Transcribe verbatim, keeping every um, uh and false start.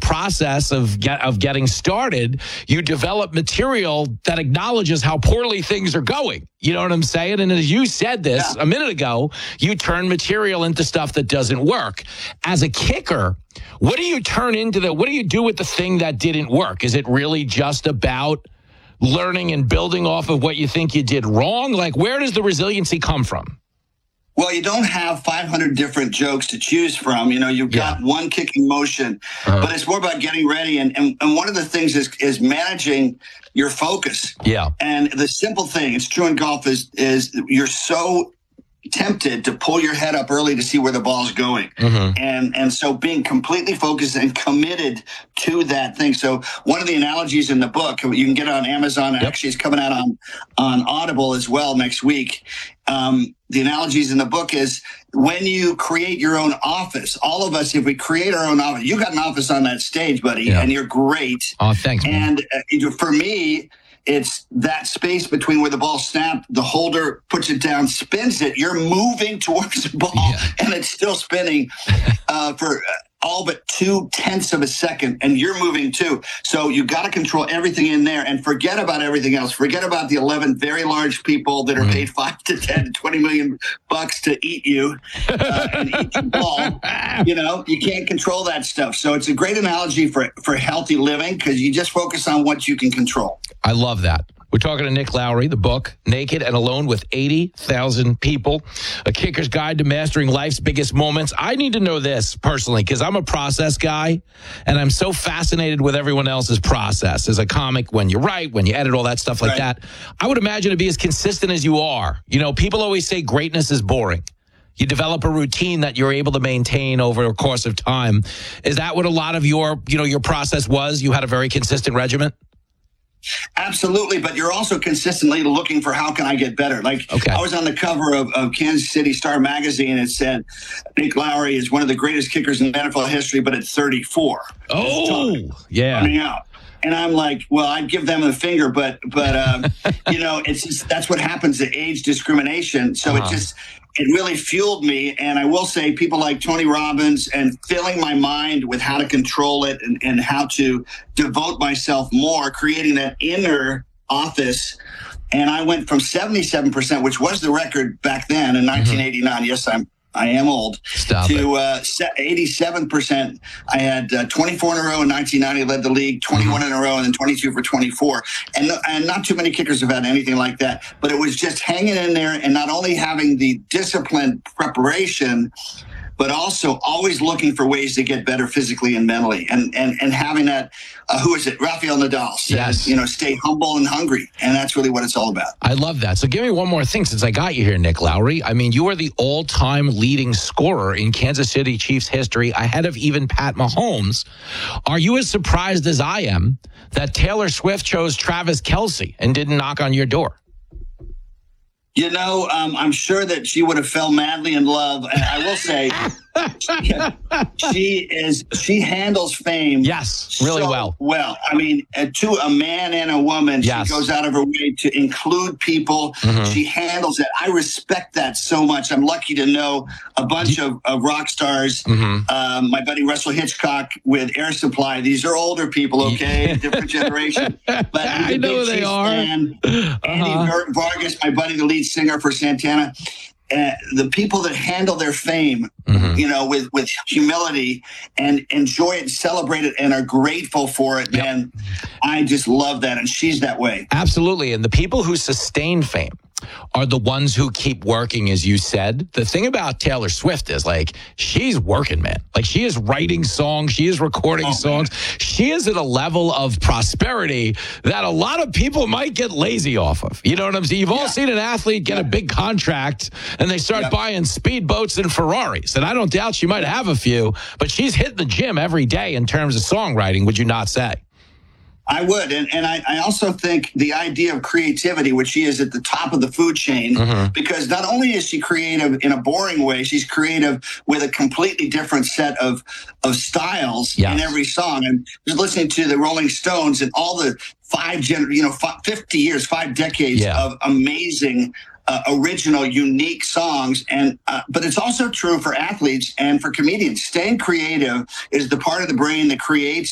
process of get, of getting started, you develop material that acknowledges how poorly things are going. You know what I'm saying? And as you said this yeah. a minute ago, you turn material into stuff that doesn't work. As a kicker, what do you turn into the, what do you do with the thing that didn't work? Is it really just about learning and building off of what you think you did wrong? Like, where does the resiliency come from? Well, you don't have five hundred different jokes to choose from. You know, you've got yeah. one kicking motion, uh-huh. but it's more about getting ready. And, and, and one of the things is, is managing your focus. Yeah. And the simple thing, it's true in golf, is, is you're so tempted to pull your head up early to see where the ball's going. Mm-hmm. And and so being completely focused and committed to that thing. So one of the analogies in the book, you can get it on Amazon. Yep. Actually, it's coming out on, on Audible as well next week. Um, the analogies in the book is when you create your own office, all of us, if we create our own office, you got an office on that stage, buddy, yeah. and you're great. Oh, thanks, man. And uh, for me, it's that space between where the ball snapped, the holder puts it down, spins it. You're moving towards the ball, yeah. and it's still spinning uh, for all but two tenths of a second, and you're moving too. So you got to control everything in there and forget about everything else. Forget about the eleven very large people that are paid five to ten to twenty million bucks to eat you uh, and eat your ball. You know, you can't control that stuff. So it's a great analogy for for healthy living because you just focus on what you can control. I love that. We're talking to Nick Lowry, the book, Naked and Alone with eighty thousand People, A Kicker's Guide to Mastering Life's Biggest Moments. I need to know this personally because I'm a process guy, and I'm so fascinated with everyone else's process. As a comic, when you write, when you edit, all that stuff like right. that, I would imagine to be as consistent as you are. You know, people always say greatness is boring. You develop a routine that you're able to maintain over a course of time. Is that what a lot of your, you know, your process was? You had a very consistent regimen? Absolutely, but you're also consistently looking for how can I get better. Like okay. I was on the cover of, of Kansas City Star magazine. It said Nick Lowry is one of the greatest kickers in N F L history, but at thirty-four. Oh, yeah. Coming out. And I'm like, well, I'd give them the finger, but, but um, you know, it's just, that's what happens at age discrimination. So uh-huh. it just, it really fueled me. And I will say people like Tony Robbins and filling my mind with how to control it and, and how to devote myself more, creating that inner office. And I went from seventy-seven percent, which was the record back then in nineteen eighty-nine. Mm-hmm. Yes, I'm I am old. Stop to uh, eighty-seven percent. I had uh, twenty-four in a row in nineteen ninety, led the league, twenty-one mm-hmm. in a row, and then twenty-two for twenty-four. And, and not too many kickers have had anything like that. But it was just hanging in there and not only having the disciplined preparation, but also always looking for ways to get better physically and mentally. And and, and having that, uh, who is it? Rafael Nadal said, yes. you know, stay humble and hungry. And that's really what it's all about. I love that. So give me one more thing since I got you here, Nick Lowry. I mean, you are the all-time leading scorer in Kansas City Chiefs history, ahead of even Pat Mahomes. Are you as surprised as I am that Taylor Swift chose Travis Kelce and didn't knock on your door? You know, um, I'm sure that she would have fell madly in love. And I will say, she, she is she handles fame. Yes, really so well. Well, I mean, uh, to a man and a woman, yes. she goes out of her way to include people. Mm-hmm. She handles it. I respect that so much. I'm lucky to know a bunch of, of rock stars. Mm-hmm. Um, my buddy Russell Hitchcock with Air Supply. These are older people, okay, different generation. But I know they are. Fan. Uh-huh. Andy Vargas, my buddy, the lead singer for Santana. Uh, the people that handle their fame, mm-hmm. you know, with, with humility and enjoy it, celebrate it, and are grateful for it. Yep. And I just love that. And she's that way. Absolutely. And the people who sustain fame are the ones who keep working, as you said. The thing about Taylor Swift is, like, she's working, man. Like, she is writing songs. She is recording oh, songs. Man. She is at a level of prosperity that a lot of people might get lazy off of. You know what I'm saying? You've yeah. all seen an athlete get yeah. a big contract, and they start yeah. buying speedboats and Ferraris. And I don't doubt she might have a few, but she's hitting the gym every day in terms of songwriting, would you not say? I would. And, and I, I also think the idea of creativity, which she is at the top of the food chain, mm-hmm. because not only is she creative in a boring way, she's creative with a completely different set of, of styles yes. in every song. And just listening to the Rolling Stones and all the five, gener- you know, five, fifty years, five decades yeah. of amazing Uh, original, unique songs. And uh, but it's also true for athletes and for comedians. Staying creative is the part of the brain that creates